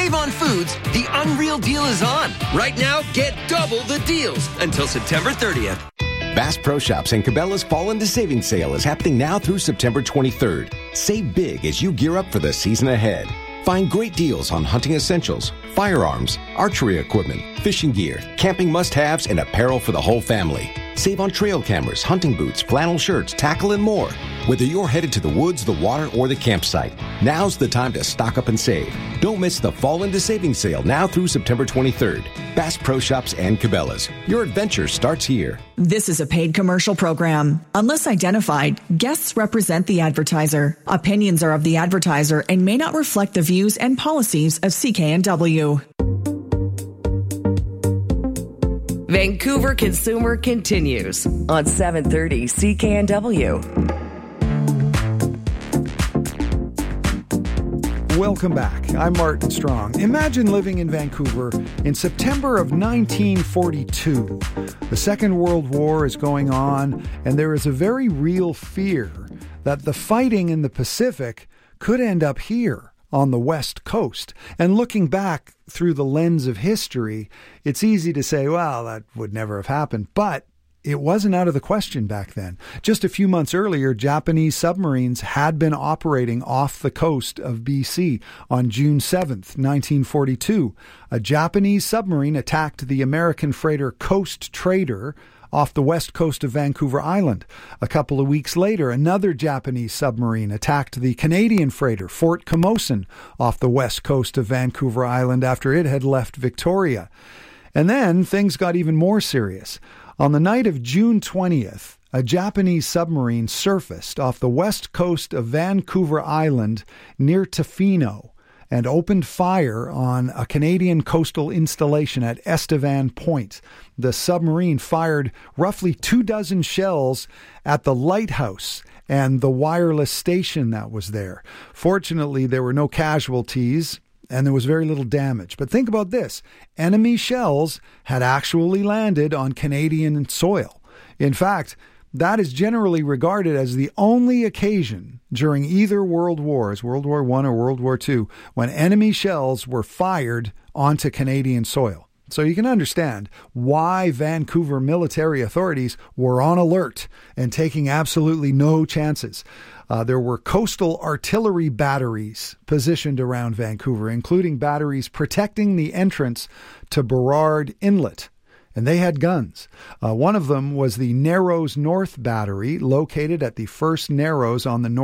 Save on foods, the unreal deal is on. Right now, get double the deals until September 30th. Bass Pro Shops and Cabela's Fall into Savings Sale is happening now through September 23rd. Save big as you gear up for the season ahead. Find great deals on hunting essentials, firearms, archery equipment, fishing gear, camping must-haves, and apparel for the whole family. Save on trail cameras, hunting boots, flannel shirts, tackle, and more. Whether you're headed to the woods, the water, or the campsite, now's the time to stock up and save. Don't miss the Fall into Savings Sale now through September 23rd. Bass Pro Shops and Cabela's. Your adventure starts here. This is a paid commercial program. Unless identified, guests represent the advertiser. Opinions are of the advertiser and may not reflect the views and policies of CKNW. Vancouver Consumer continues on 730 CKNW. Welcome back. I'm Martin Strong. Imagine living in Vancouver in September of 1942. The Second World War is going on, and there is a very real fear that the fighting in the Pacific could end up here on the West Coast. And looking back through the lens of history, it's easy to say, well, that would never have happened. But it wasn't out of the question back then. Just a few months earlier, Japanese submarines had been operating off the coast of BC. On June 7th, 1942, a Japanese submarine attacked the American freighter Coast Trader off the west coast of Vancouver Island. A couple of weeks later, another Japanese submarine attacked the Canadian freighter Fort Camosun off the west coast of Vancouver Island after it had left Victoria. And then things got even more serious. On the night of June 20th, a Japanese submarine surfaced off the west coast of Vancouver Island near Tofino and opened fire on a Canadian coastal installation at Estevan Point. The submarine fired roughly 24 shells at the lighthouse and the wireless station that was there. Fortunately, there were no casualties and there was very little damage. But think about this. Enemy shells had actually landed on Canadian soil. In fact, that is generally regarded as the only occasion during either world wars, World War I or World War II, when enemy shells were fired onto Canadian soil. So you can understand why Vancouver military authorities were on alert and taking absolutely no chances. There were coastal artillery batteries positioned around Vancouver, including batteries protecting the entrance to Burrard Inlet. And they had guns. One of them was the Narrows North Battery, located at the First Narrows on the north